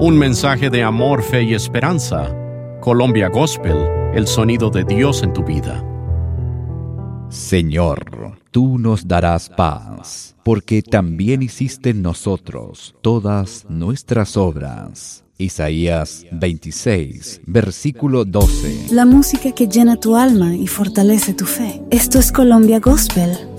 Un mensaje de amor, fe y esperanza. Colombia Gospel, el sonido de Dios en tu vida. Señor, tú nos darás paz, porque también hiciste en nosotros todas nuestras obras. Isaías 26, versículo 12. La música que llena tu alma y fortalece tu fe. Esto es Colombia Gospel